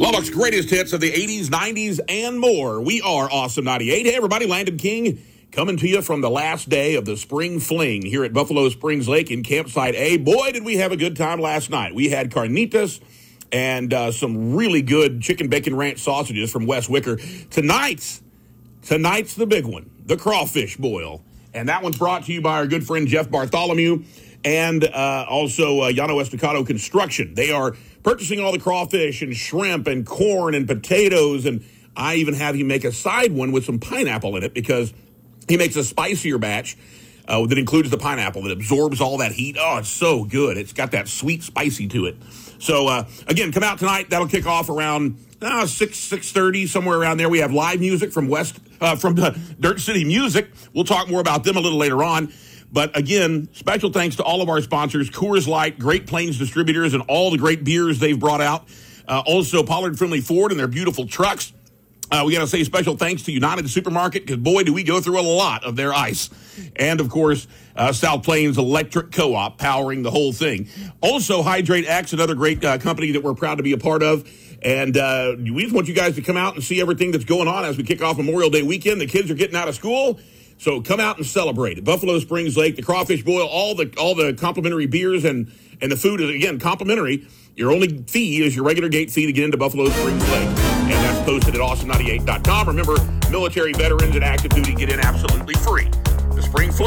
Lubbock's greatest hits of the 80s, 90s, and more. We are Awesome 98. Hey, everybody, Landon King coming to you from the last day of the Spring Fling here at Buffalo Springs Lake in Campsite A. Boy, did we have a good time last night. We had carnitas and some really good chicken bacon ranch sausages from West Wicker. Tonight's the big one, the crawfish boil. And that one's brought to you by our good friend Jeff Bartholomew and also Yano Estacado Construction. They are purchasing all the crawfish and shrimp and corn and potatoes, and I even have him make a side one with some pineapple in it because he makes a spicier batch that includes the pineapple that absorbs all that heat. Oh, it's so good. It's got that sweet spicy to it. So, again, come out tonight. That'll kick off around 6:30, somewhere around there. We have live music from Dirt City Music. We'll talk more about them a little later on. But again, special thanks to all of our sponsors, Coors Light, Great Plains Distributors, and all the great beers they've brought out. Also, Pollard Friendly Ford and their beautiful trucks. We got to say special thanks to United Supermarket, because boy, do we go through a lot of their ice. And, of course, South Plains Electric Co-op powering the whole thing. Also, Hydrate X, another great company that we're proud to be a part of. And we just want you guys to come out and see everything that's going on as we kick off Memorial Day weekend. The kids are getting out of school. So come out and celebrate at Buffalo Springs Lake, the crawfish boil, all the complimentary beers, and the food is, again, complimentary. Your only fee is your regular gate fee to get into Buffalo Springs Lake. And that's posted at awesome98.com. Remember, military veterans and active duty get in absolutely free. The Spring Fling.